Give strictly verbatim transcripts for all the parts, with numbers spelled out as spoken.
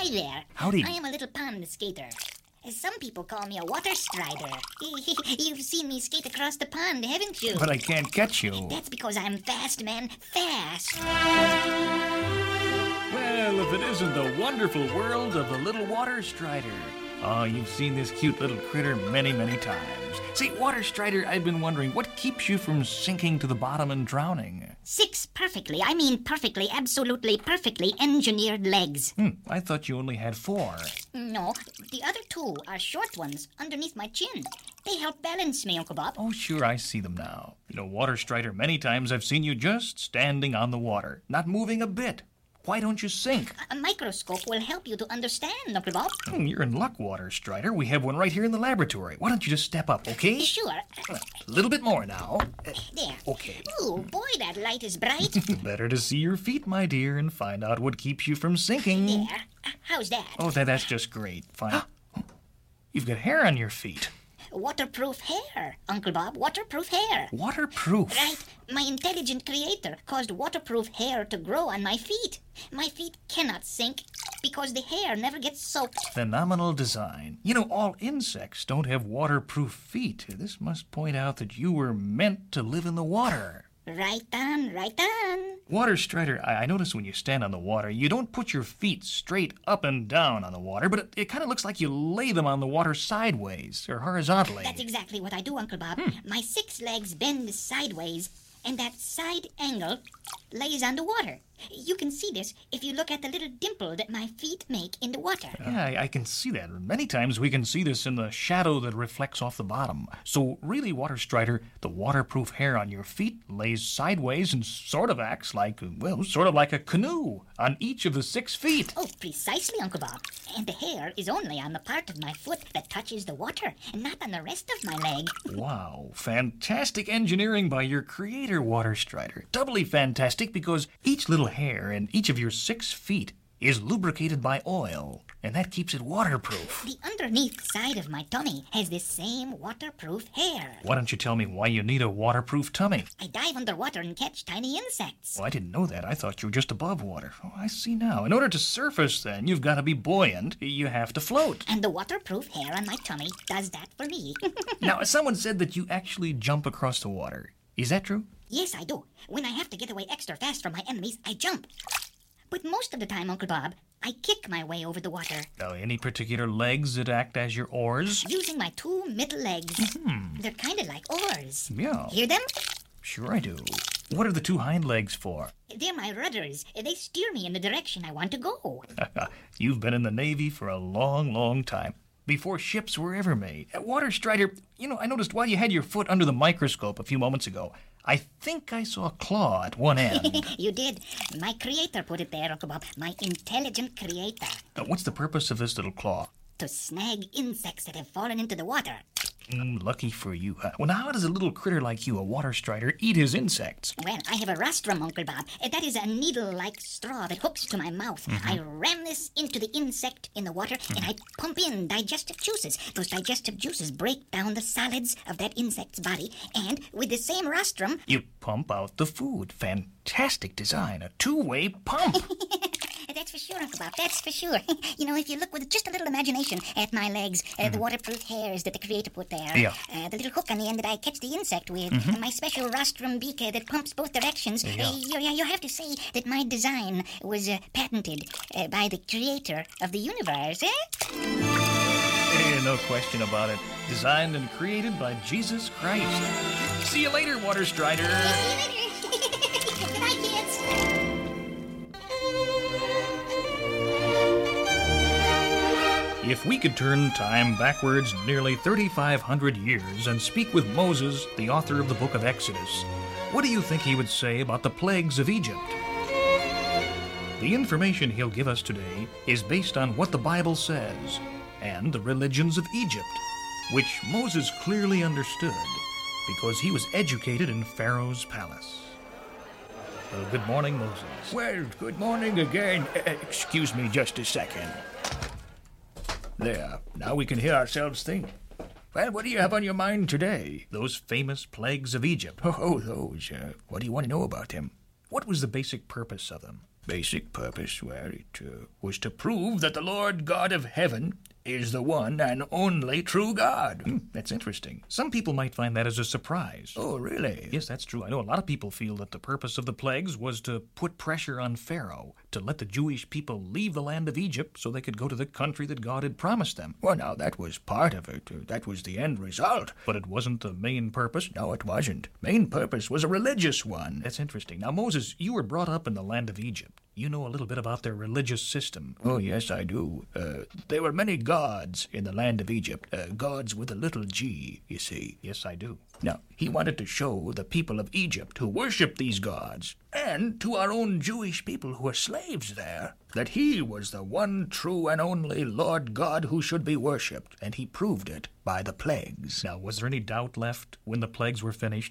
Hi there. Howdy. I am a little pond skater. Some people call me a water strider. You've seen me skate across the pond, haven't you? But I can't catch you. That's because I'm fast, man. Fast. Well, if it isn't the wonderful world of the little water strider. Oh, you've seen this cute little critter many, many times. See, Water Strider, I've been wondering, what keeps you from sinking to the bottom and drowning? Six perfectly, I mean perfectly, absolutely perfectly engineered legs. Hmm, I thought you only had four. No, the other two are short ones underneath my chin. They help balance me, Uncle Bob. Oh, sure, I see them now. You know, Water Strider, many times I've seen you just standing on the water, not moving a bit. Why don't you sink? A microscope will help you to understand, Uncle Bob. Hmm, you're in luck, Water Strider. We have one right here in the laboratory. Why don't you just step up, okay? Sure. A little bit more now. Uh, There. Okay. Oh, boy, that light is bright. Better to see your feet, my dear, and find out what keeps you from sinking. There. Uh, How's that? Oh, that, that's just great. Fine. You've got hair on your feet. Waterproof hair, Uncle Bob. Waterproof hair. Waterproof. Right. My intelligent creator caused waterproof hair to grow on my feet. My feet cannot sink because the hair never gets soaked. Phenomenal design. You know, all insects don't have waterproof feet. This must point out that you were meant to live in the water. Right on, right on. Water Strider, I, I notice when you stand on the water, you don't put your feet straight up and down on the water, but it, it kind of looks like you lay them on the water sideways or horizontally. That's exactly what I do, Uncle Bob. Hmm. My six legs bend sideways, and that side angle lays on the water. You can see this if you look at the little dimple that my feet make in the water. Yeah, I, I can see that. Many times we can see this in the shadow that reflects off the bottom. So really, Water Strider, the waterproof hair on your feet lays sideways and sort of acts like, well, sort of like a canoe on each of the six feet. Oh, precisely, Uncle Bob. And the hair is only on the part of my foot that touches the water, and not on the rest of my leg. Wow, fantastic engineering by your creator, Water Strider. Doubly fantastic because each little hair in each of your six feet is lubricated by oil, and that keeps it waterproof. The underneath side of my tummy has this same waterproof hair. Why don't you tell me why you need a waterproof tummy? I dive underwater and catch tiny insects. Well, I didn't know that. I thought you were just above water. Oh, I see now. In order to surface, then, you've got to be buoyant. You have to float. And the waterproof hair on my tummy does that for me. Now, someone said that you actually jump across the water. Is that true? Yes, I do. When I have to get away extra fast from my enemies, I jump. But most of the time, Uncle Bob, I kick my way over the water. Now, any particular legs that act as your oars? Using my two middle legs. Mm-hmm. They're kind of like oars. Yeah. Hear them? Sure I do. What are the two hind legs for? They're my rudders. They steer me in the direction I want to go. You've been in the Navy for a long, long time. Before ships were ever made. At Water Strider, you know, I noticed while you had your foot under the microscope a few moments ago, I think I saw a claw at one end. You did. My creator put it there, Uncle Bob. My intelligent creator. Uh, what's the purpose of this little claw? To snag insects that have fallen into the water. Mm, lucky for you. Huh? Well, now how does a little critter like you, a Water Strider, eat his insects? Well, I have a rostrum, Uncle Bob. Uh, That is a needle-like straw that hooks to my mouth. Mm-hmm. I ram this into the insect in the water, Mm-hmm. and I pump in digestive juices. Those digestive juices break down the solids of that insect's body, and with the same rostrum... You pump out the food. Fantastic design. A two-way pump. That's for sure, Uncle Bob. That's for sure. You know, if you look with just a little imagination at my legs, uh, the waterproof hairs that the creator put there, Yeah. uh, the little hook on the end that I catch the insect with, Mm-hmm. and my special rostrum beaker that pumps both directions, Yeah. uh, you, you have to say that my design was uh, patented uh, by the creator of the universe, eh? Eh, no question about it. Designed and created by Jesus Christ. See you later, Water Strider. See you later. Good night, kids. If we could turn time backwards nearly thirty-five hundred years and speak with Moses, the author of the book of Exodus, what do you think he would say about the plagues of Egypt? The information he'll give us today is based on what the Bible says and the religions of Egypt, which Moses clearly understood because he was educated in Pharaoh's palace. Well, good morning, Moses. Well, good morning again. Uh, excuse me just a second. There, now we can hear ourselves think. Well, what do you have on your mind today? Those famous plagues of Egypt. Oh, those. Uh, what do you want to know about them? What was the basic purpose of them? basic purpose, well, it uh, was to prove that the Lord God of heaven is the one and only true God. Hmm, that's interesting. Some people might find that as a surprise. Oh, really? Yes, that's true. I know a lot of people feel that the purpose of the plagues was to put pressure on Pharaoh, to let the Jewish people leave the land of Egypt so they could go to the country that God had promised them. Well, now, that was part of it. Uh, That was the end result. But it wasn't the main purpose. No, it wasn't. Main purpose was a religious one. That's interesting. Now, Moses, you were brought up in the land of Egypt. You know a little bit about their religious system. Oh, yes, I do. Uh, there were many gods in the land of Egypt. Uh, gods with a little g, you see. Yes, I do. Now, he wanted to show the people of Egypt who worshipped these gods, and to our own Jewish people who were slaves there, that he was the one true and only Lord God who should be worshipped, and he proved it by the plagues. Now, was there any doubt left when the plagues were finished?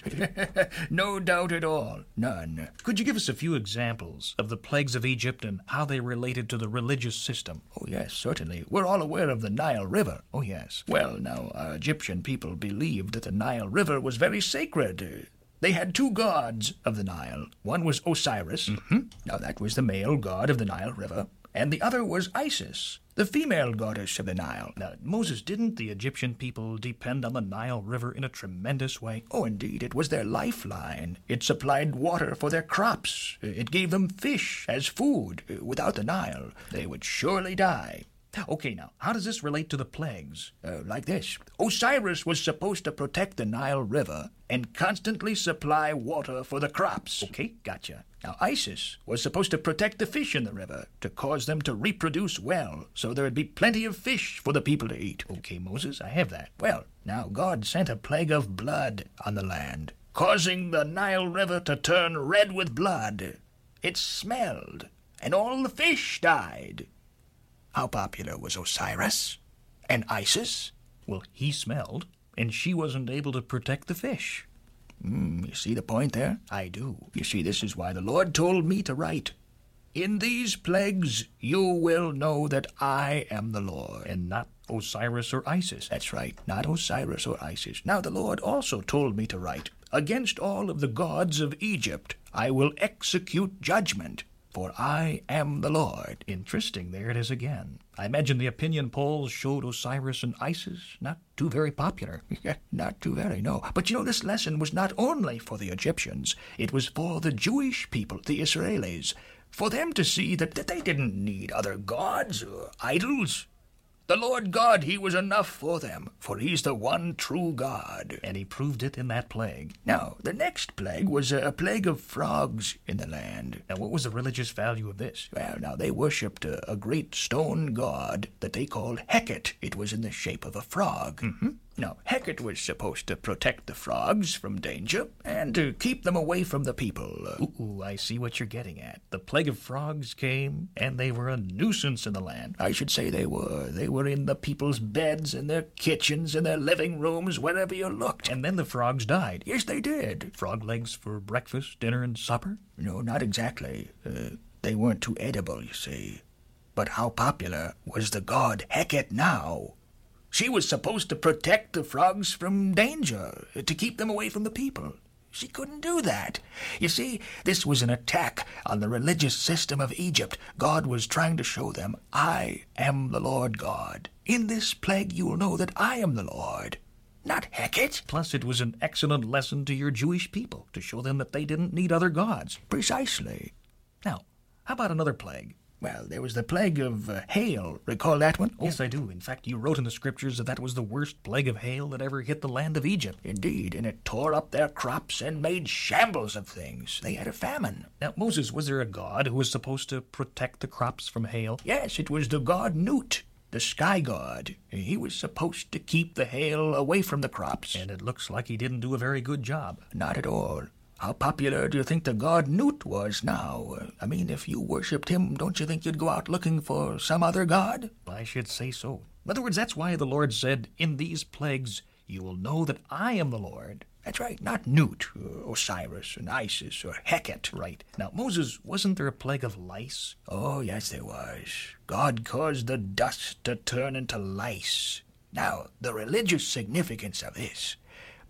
No doubt at all. None. Could you give us a few examples of the plagues of Egypt and how they related to the religious system? Oh, yes, certainly. We're all aware of the Nile River. Oh, yes. Well, now, our Egyptian people believed that the Nile River was very sacred. Uh, They had two gods of the Nile. One was Osiris. Mm-hmm. Now, that was the male god of the Nile River. And the other was Isis, the female goddess of the Nile. Now, Moses, didn't the Egyptian people depend on the Nile River in a tremendous way? Oh, indeed, it was their lifeline. It supplied water for their crops. It gave them fish as food. Without the Nile, they would surely die. Okay, now, how does this relate to the plagues? Uh, like this. Osiris was supposed to protect the Nile River and constantly supply water for the crops. Okay, gotcha. Now, Isis was supposed to protect the fish in the river, to cause them to reproduce well, so there would be plenty of fish for the people to eat. Okay, Moses, I have that. Well, now God sent a plague of blood on the land, causing the Nile River to turn red with blood. It smelled, and all the fish died. How popular was Osiris? And Isis? Well, he smelled, and she wasn't able to protect the fish. Mm, you see the point there? I do. You see, this is why the Lord told me to write, "In these plagues you will know that I am the Lord." And not Osiris or Isis. That's right, not Osiris or Isis. Now the Lord also told me to write, "Against all of the gods of Egypt I will execute judgment, for I am the Lord." Interesting, there it is again. I imagine the opinion polls showed Osiris and Isis not too very popular. Yeah, not too very, no. But you know, this lesson was not only for the Egyptians. It was for the Jewish people, the Israelis, for them to see that, that they didn't need other gods or idols. The Lord God, he was enough for them, for he's the one true God. And he proved it in that plague. Now, the next plague was a, a plague of frogs in the land. Now, what was the religious value of this? Well, now, they worshipped a, a great stone god that they called Hecate. It was in the shape of a frog. Mm-hmm. Now, Hecate was supposed to protect the frogs from danger and to keep them away from the people. Uh, Ooh, I see what you're getting at. The plague of frogs came, and they were a nuisance in the land. I should say they were. They were in the people's beds, in their kitchens, in their living rooms, wherever you looked. And then the frogs died. Yes, they did. Frog legs for breakfast, dinner, and supper? No, not exactly. Uh, they weren't too edible, you see. But how popular was the god Hecate now? She was supposed to protect the frogs from danger, to keep them away from the people. She couldn't do that. You see, this was an attack on the religious system of Egypt. God was trying to show them, I am the Lord God. In this plague you will know that I am the Lord, not Hecate. Plus, it was an excellent lesson to your Jewish people, to show them that they didn't need other gods. Precisely. Now, how about another plague? Well, there was the plague of uh, hail. Recall that one? Yes, I do. In fact, you wrote in the scriptures that that was the worst plague of hail that ever hit the land of Egypt. Indeed, and it tore up their crops and made shambles of things. They had a famine. Now, Moses, was there a god who was supposed to protect the crops from hail? Yes, it was the god Nut, the sky god. He was supposed to keep the hail away from the crops. And it looks like he didn't do a very good job. Not at all. How popular do you think the god Nut was now? I mean, if you worshipped him, don't you think you'd go out looking for some other god? I should say so. In other words, that's why the Lord said, in these plagues you will know that I am the Lord. That's right, not Nut, or Osiris, and Isis, or Hecate. Right. Now, Moses, wasn't there a plague of lice? Oh, yes, there was. God caused the dust to turn into lice. Now, the religious significance of this.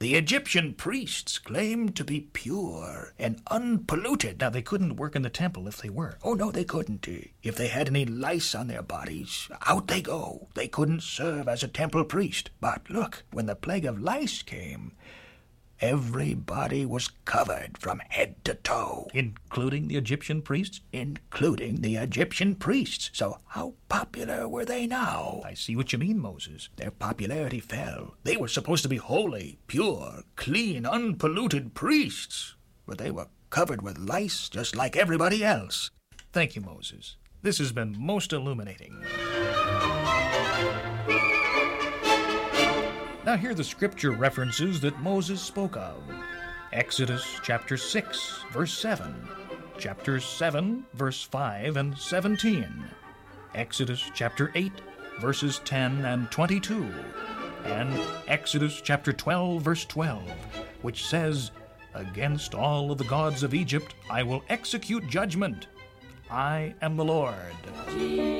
The Egyptian priests claimed to be pure and unpolluted. Now, they couldn't work in the temple if they were. Oh, no, they couldn't. If they had any lice on their bodies, out they go. They couldn't serve as a temple priest. But look, when the plague of lice came, everybody was covered from head to toe. Including the Egyptian priests? Including the Egyptian priests. So how popular were they now? I see what you mean, Moses. Their popularity fell. They were supposed to be holy, pure, clean, unpolluted priests. But they were covered with lice just like everybody else. Thank you, Moses. This has been most illuminating. Now hear the scripture references that Moses spoke of. Exodus chapter six, verse seven. Chapter seven, verse five and seventeen. Exodus chapter eight, verses ten and twenty-two. And Exodus chapter twelve, verse twelve, which says, "Against all of the gods of Egypt I will execute judgment. I am the Lord."